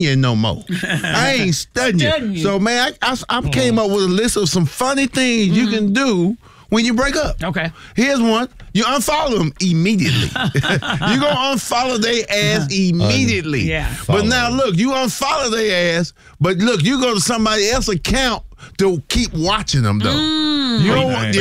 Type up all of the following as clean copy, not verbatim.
you no more. I ain't studying you. So, man, I came up with a list of some funny things you can do when you break up. Okay. Here's one. You unfollow them immediately. You gonna unfollow their ass immediately. Yeah. But now, look, you unfollow their ass, but look, you go to somebody else's account to keep watching them, though. You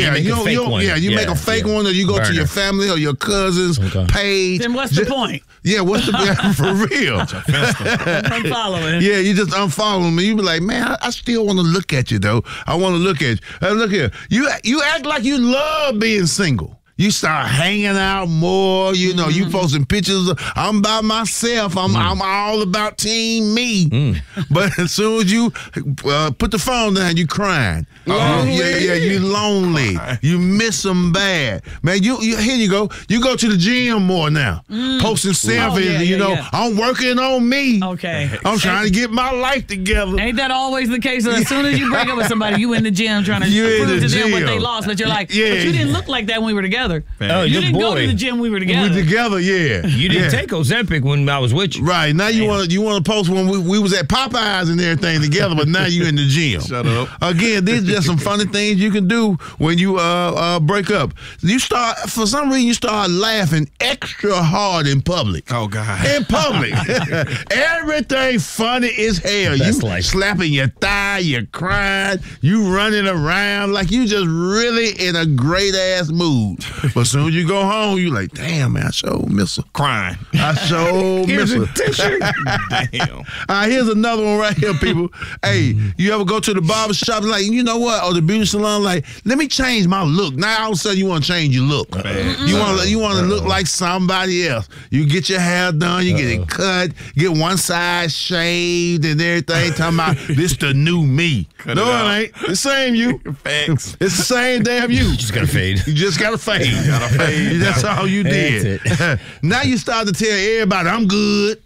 make a fake one, or you go to your family or your cousin's page. Then what's the point? Yeah, what's the for real? Unfollowing. Yeah, you just unfollow them, and you be like, man, I still want to look at you, though. I want to look at you. Hey, look here. You act like you love being single. You start hanging out more. You know, you posting pictures of, I'm by myself. I'm all about team me. But as soon as you put the phone down, you crying. You lonely. You miss them bad. Man, here you go. You go to the gym more now. Posting selfies, I'm working on me. Okay. I'm trying to get my life together. Ain't that always the case? As soon as you break up with somebody, you in the gym trying to prove to them what they lost. But you're like, but you didn't look like that when we were together. Oh, you didn't go to the gym when we were together. We were together, yeah. You didn't take Ozempic when I was with you. Right. Now you want to post when we was at Popeyes and everything together, but now you in the gym. Shut up. Again, these are just some funny things you can do when you break up. For some reason, you start laughing extra hard in public. Oh, God. In public. Everything funny as hell. That's you like slapping your thigh, you crying, you running around like you just really in a great ass mood. But as soon as you go home, you like, damn, man, I sure miss her. Crying. I sure miss her. Damn. All right, here's another one right here, people. Hey, you ever go to the barber shop like, you know what, or the beauty salon, like, let me change my look. Now all of a sudden you want to change your look. You want to look like somebody else. You get your hair done, you get it cut, get one side shaved and everything, talking about this the new me. No, it ain't. The same you. Facts. It's the same damn you. You just got to fade. You just got to fade. That's all you did. Now you start to tell everybody, I'm good.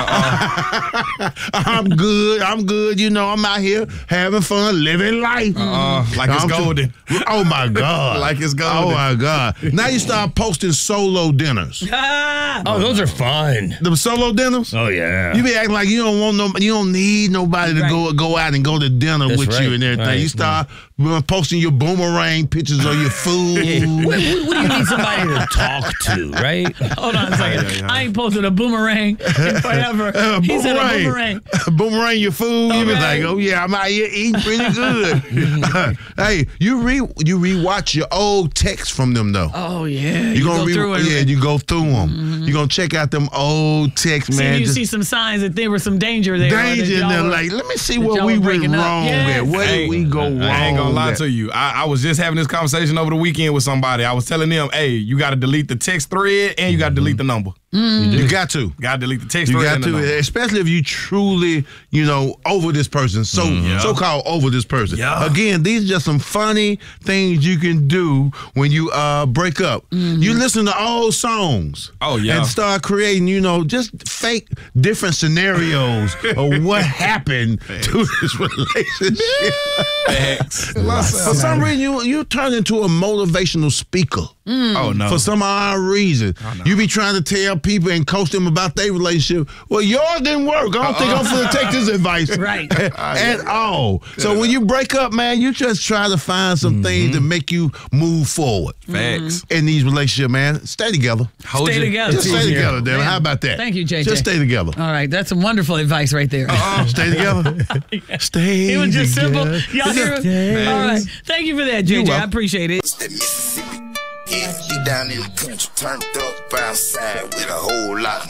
I'm good. I'm good. You know, I'm out here having fun, living life. Like it's golden. Oh, my God. Like it's golden. Oh, my God. Now you start posting solo dinners. Oh, those are fun. The solo dinners? Oh, yeah. You be acting like you don't need nobody to go out and go to dinner with you and everything. Right. You start posting your boomerang pictures of your food. What do you need somebody to talk to, right? Hold on a second. I ain't posted a boomerang in forever. He said a boomerang. Boomerang your food. You be like, oh yeah, I'm out here eating pretty good. Hey, you rewatch your old texts from them though. Oh yeah, you go through it. Yeah, you go through them. You gonna check out them old texts, man. You see some signs that there was some danger there. Danger in there. Like, let me see what we went wrong at. Where did we go wrong? I ain't gonna lie to you. I was just having this conversation over the weekend with somebody. I was telling them, hey, you got to delete the text thread and you got to delete the number. You got to. Got to delete the text You thread got and the number. to, especially if you truly, over this person. So-called over this person. Yeah. Again, these are just some funny things you can do when you break up. You listen to old songs. Oh, yeah. And start creating, just fake different scenarios of what happened to this relationship. For some reason, you turn into a motivational speaker. Oh, no. For some odd reason. You be trying to tell people and coach them about their relationship. Well, yours didn't work. I don't think I'm going to take this advice at all. So when you break up, man, you just try to find some things to make you move forward. Facts. In these relationships, man. Stay together. Stay together. Just stay together, Devin. How about that? Thank you, JJ. Just stay together. All right, that's some wonderful advice right there. Stay together. Stay It was just together. simple. Y'all hear it? All right. Thank you for that, JJ. I appreciate it. That Mississippi, yeah, you down in the country, turned up outside with a whole lot.